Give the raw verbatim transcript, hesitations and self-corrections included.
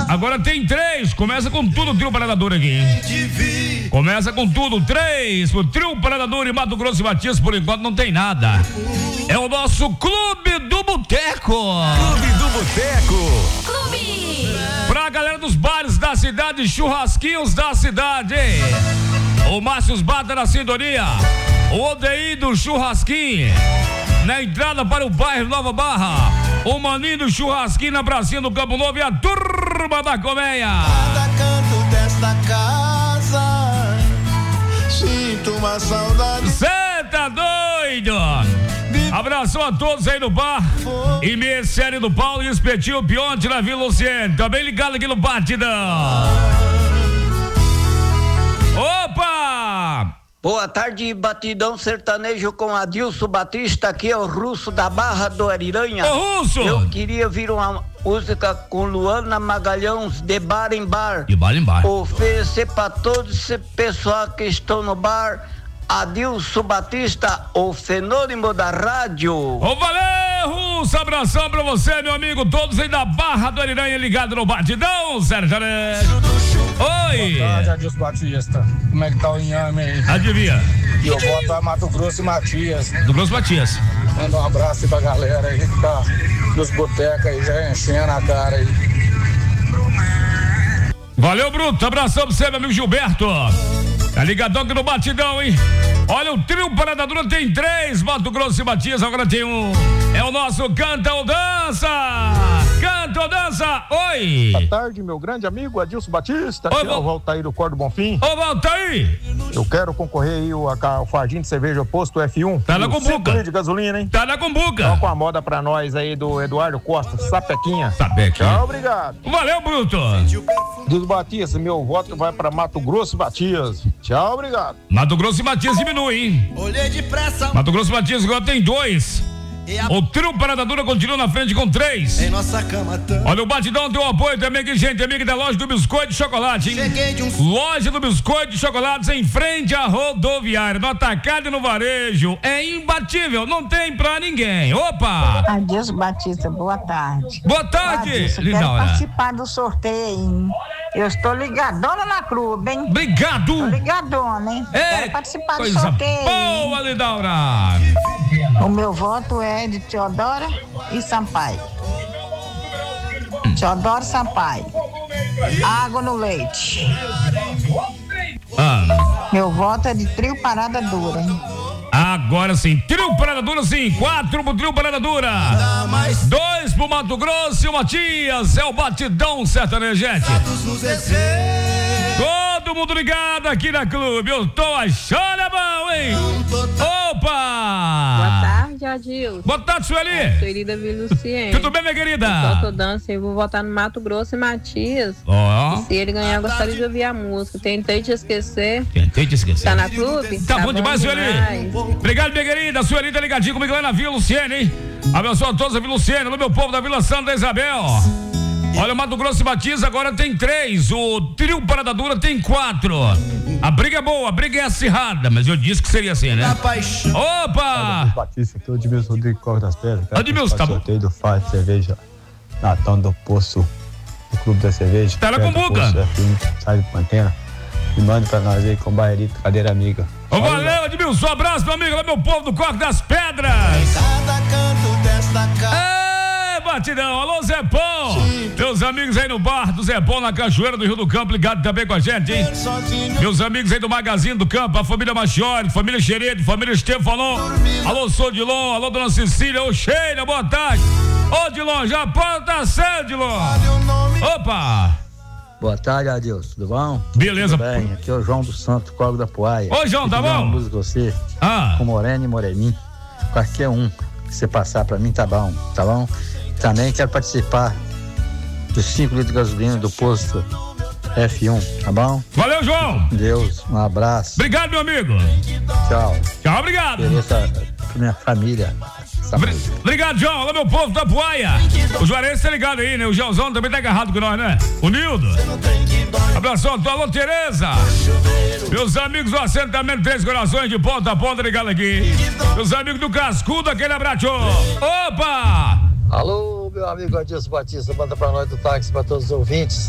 Agora tem três. Começa com tudo o trio Parada Dura aqui, hein? Começa com tudo. Três. O trio Parada Dura e Mato Grosso e Matias, por enquanto não tem nada. É o nosso Clube do Boteco. Clube do Boteco. Clube. Pra galera dos bares da cidade, churrasquinhos da cidade. O Márcio Bata na sintonia. O Odeí do Churrasquinho. Na entrada para o bairro Nova Barra. O Maninho do Churrasquinho na pracinha do Campo Novo e a turma da colmeia. Cada canto desta casa, sinto uma saudade. Cê tá doido? Abração a todos aí no bar. E minha série do Paulo e Espetinho Pionte na Vila Luciene. Também ligado aqui no Batidão. Opa! Boa tarde, Batidão Sertanejo com Adilson Batista, aqui é o Russo da Barra do Ariranha. Ô, Russo! Eu queria ouvir uma música com Luana Magalhães, de bar em bar. De bar em bar. Oferecer para todo esse pessoal que estão no bar, Adilson Batista, o fenômeno da rádio. Ô, valeu, Russo! Abração pra você, meu amigo, todos aí da Barra do Ariranha ligado no Batidão Sertanejo. Oi! Boa tarde, Adilson Batista. Como é que tá o inhame aí? Adivinha? E eu voto a Mato Grosso e Matias. Do Grosso Matias. Manda um abraço aí pra galera aí que tá nos botecos aí, já enchendo a cara aí. Valeu, Bruto. Abração pra você, meu amigo Gilberto. Tá ligadão aqui no Batidão, hein? Olha, o trio Parada Dura tem três, Mato Grosso e Matias, agora tem um. É o nosso Canta ou Dança! Canta ou Dança! Oi! Boa tarde, meu grande amigo Adilson Batista. Oi, aqui é o Valtair do Cor do Bonfim. Ô, Valtair! Eu quero concorrer aí o, o fardinho de cerveja oposto F um. Tá na cumbuca. De gasolina, hein? Tá na cumbuca. Então, com a moda pra nós aí do Eduardo Costa, Sapequinha. Sapequinha. Tchau, obrigado. Valeu, Bruto. Dos Batista, meu voto vai pra Mato Grosso e Matias. Tchau, obrigado. Mato Grosso e Matias diminui, hein? Olhei depressa. Mato Grosso e Matias agora tem dois. O trio Parada Dura continua na frente com três. Em nossa cama tão. Olha, o Batidão tem o apoio também aqui, gente, amiga da loja do Biscoito de Chocolate, hein? Cheguei de um. Loja do Biscoito de Chocolates em frente à rodoviária, no atacado e no varejo. É imbatível, não tem pra ninguém. Opa! Adilson Batista, boa tarde. Boa tarde, Adilson, quero Lindaura. participar do sorteio, hein? Eu estou ligadona na clube, hein? Obrigado. Tô ligadona, hein? É, quero participar do coisa sorteio. boa, Lindaura. O meu voto é de Teodora e Sampaio. Hum. Teodoro Sampaio. Água no leite. Ah. Meu voto é de trio Parada Dura, hein? Agora sim, trio Parada Dura sim, quatro pro trio Parada Dura, dois pro Mato Grosso e o Matias, é o Batidão Sertanejo, gente. Todo mundo ligado aqui na clube, eu tô achando é bom, hein? Opa! Boa tarde, Adilson. Boa tarde, Sueli. Sueli da Vila Luciene. Tudo bem, minha querida? Eu tô dança, eu vou votar no Mato Grosso e Matias. Ó. Se ele ganhar, eu gostaria de ouvir a música. Tentei te esquecer. Tentei te esquecer. Tá na clube? Tá, tá bom demais, Sueli. Obrigado, minha querida. A Sueli tá ligadinha comigo lá na Vila Luciene, hein? Abençoa a todos a Vila Luciene, no meu povo da Vila Santa Isabel. Olha, o Mato Grosso e Matias agora tem três, o trio Parada Dura tem quatro. A briga é boa, a briga é acirrada, mas eu disse que seria assim, né? Opa! Batista, aqui é o Edmilson Rodrigues Corre das Pedras. Edmilson, tá bom. Sorteio do Faz de Cerveja, Natão do Poço, do Clube da Cerveja. Tá na cumbuca. Sai de Pantena. E manda pra nós aí com bairrito, cadeira amiga. Ô, valeu, Edmilson, um abraço, meu amigo, lá meu povo do Corre das Pedras. Cada canto desta casa. Batidão, alô Zé Pão, meus amigos aí no bar do Zé Pão na Cachoeira do Rio do Campo, ligado também com a gente, hein? Meus amigos aí do Magazine do Campo, a família Machiori, família Xerede, família Stefanon, alô Sodilon, alô Dona Cecília, ô Sheila, boa tarde. Ô Dilon, já pode tá cedo, Dilon. Opa! Boa tarde, Adilson, tudo bom? Beleza. Tudo bem, aqui é o João do Santo, Córrego da Poaia. Ô João, tá bom? Uma música você, ah. com Moreno e Moreninho, qualquer um que você passar pra mim tá bom, tá bom? Também quero participar dos cinco litros de gasolina do posto F um, tá bom? Valeu, João! Deus, um abraço. Obrigado, meu amigo. Tchau. Tchau, obrigado. Beleza, pra minha família. Obrigado, João. Olá, meu povo da Poaia. O Juarez tá ligado aí, né? O Joãozão também tá agarrado com nós, né? O Nildo. Abração, alô, Tereza. Meus amigos do assentamento Três Corações de ponta a ponta ligado aqui. Meus amigos do Cascudo, aquele abraço. Opa! Alô, meu amigo Adilson Batista, manda pra nós do táxi, pra todos os ouvintes.